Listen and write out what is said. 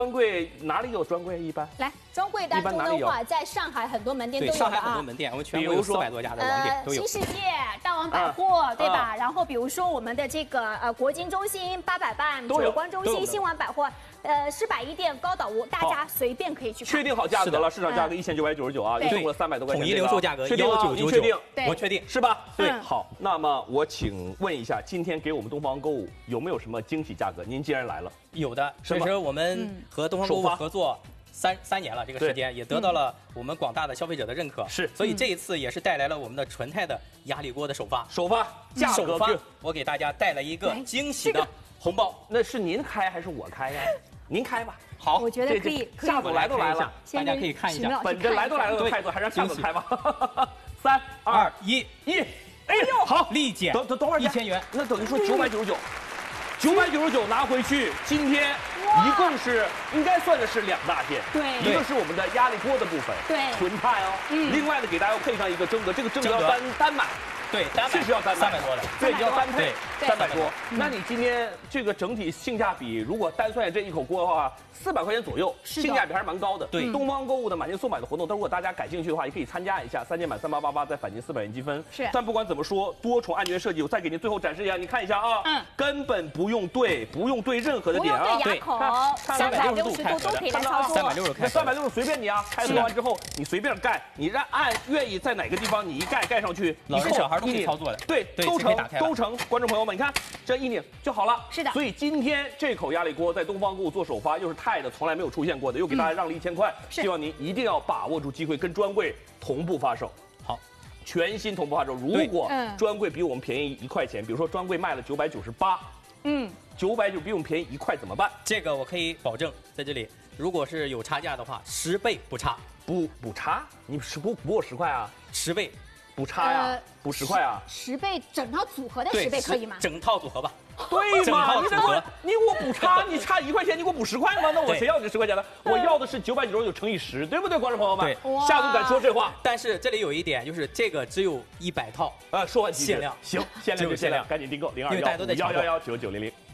专柜哪里有专柜？一般来，专柜当中的话，在上海很多门店都有上海很多门店，我们全国有400多家的网店都有。 新世界、大王百货，对吧？然后比如说我们的这个国金中心、八佰伴、九光中心、新丸百货。世百一店、高岛屋，大家随便可以去看。 确定好价格了，市场价格1999啊，又送了300多块钱。 统一零售价格 1999， 您确定？ 我确定， 是吧？对，好。那么我请问一下，今天给我们东方购物有没有什么惊喜价格？您既然来了， 有的。其实我们和东方购物合作3年了，这个时间也得到了我们广大的消费者的认可。 是， 所以这一次也是带来了我们的纯钛的压力锅的首发。 价格， 我给大家带来一个惊喜的红包。 那是您开还是我开呀？您开吧。 好，我觉得可以。 夏总来都来了， 大家可以看一下。 本着来都来了的态度，还是让夏总开吧。3、2、1，哎呦，好， 立减。 等会儿 1000元， 那等于说999拿回去，今天一共是应该算的是2大件， 对， 一个是我们的压力锅的部分， 对， 纯钛哦，另外呢给大家要配上一个蒸的，这个蒸的要单买。 对， 确实要单买 300多的， 对，要单配300多。 那你今天这个整体性价比，如果单算这一口锅的话，400块钱左右，性价比还是蛮高的。 对， 东方购物的满减送买的活动，如果大家感兴趣的话，也可以参加一下，3件满3888再返金400元积分。 是。 但不管怎么说，多重按键设计，我再给您最后展示一下，你看一下啊，根本不用对任何的点啊， 对，口360度都可以来操作 ，360开 ，360随便你啊，开锁完之后你随便盖，你按愿意在哪个地方你一盖上去， 老人小孩都可以操作的。 对，都成，观众朋友们，你看这一拧就好了。 是的， 所以今天这口压力锅在东方购物做首发，又是钛的，从来没有出现过的，又给大家让了1000块，希望您一定要把握住机会，跟专柜同步发售。 好， 全新同步发售。如果专柜比我们便宜1块钱，比如说专柜卖了998，990比我们便宜1块怎么办？ 这个我可以保证，在这里，如果是有差价的话，10倍不差。 不差？你补我10块啊 ？10倍。 补差呀，补10块啊 ！10倍整套组合的10倍可以吗？ 整套组合吧。 对嘛？你给我补差，你差1块钱，你给我补10块吗？那我谁要你10块钱呢？我要的是999乘以10，对不对，观众朋友们？ 对， 夏总敢说这话。 但是这里有一点，就是这个只有100套， 说完限量， 行，限量就限量，赶紧订购0215119900。